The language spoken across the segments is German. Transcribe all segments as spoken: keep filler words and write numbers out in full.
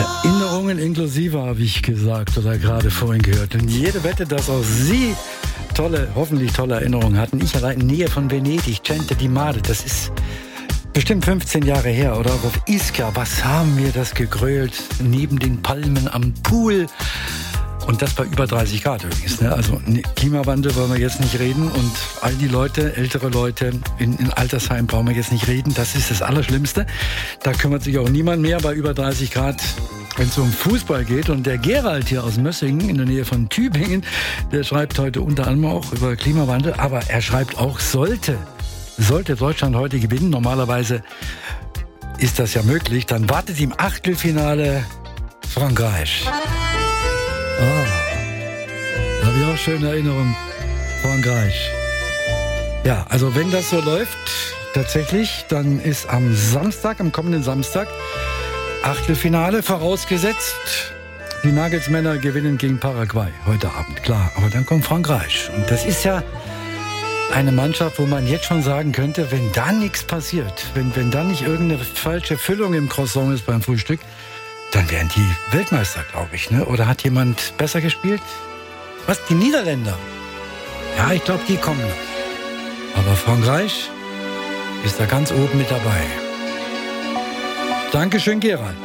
Erinnerungen inklusive, habe ich gesagt oder gerade vorhin gehört. Und jede Wette, dass auch Sie tolle, hoffentlich tolle Erinnerungen hatten. Ich allein in Nähe von Venedig, Cente di Mare, das ist bestimmt fünfzehn Jahre her. Oder auch auf Ischia, was haben wir das gegrölt, neben den Palmen am Pool. Und das bei über dreißig Grad übrigens. Ne? Also Klimawandel wollen wir jetzt nicht reden. Und all die Leute, ältere Leute in, in Altersheimen brauchen wir jetzt nicht reden. Das ist das Allerschlimmste. Da kümmert sich auch niemand mehr bei über dreißig Grad, wenn es um Fußball geht. Und der Gerald hier aus Mössingen in der Nähe von Tübingen, der schreibt heute unter anderem auch über Klimawandel. Aber er schreibt auch, sollte, sollte Deutschland heute gewinnen, normalerweise ist das ja möglich, dann wartet im Achtelfinale Frankreich. Ah, da habe ich auch schöne Erinnerungen. Frankreich. Ja, also wenn das so läuft, tatsächlich, dann ist am Samstag, am kommenden Samstag, Achtelfinale vorausgesetzt. Die Nagelsmänner gewinnen gegen Paraguay heute Abend, klar. Aber dann kommt Frankreich. Und das ist ja eine Mannschaft, wo man jetzt schon sagen könnte, wenn da nichts passiert, wenn, wenn da nicht irgendeine falsche Füllung im Croissant ist beim Frühstück, dann wären die Weltmeister, glaube ich. Ne? Oder hat jemand besser gespielt? Was, die Niederländer? Ja, ich glaube, die kommen noch. Aber Frankreich ist da ganz oben mit dabei. Dankeschön, Gerald.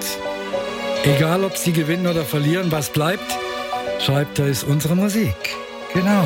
Egal, ob sie gewinnen oder verlieren, was bleibt, schreibt, da ist unsere Musik. Genau.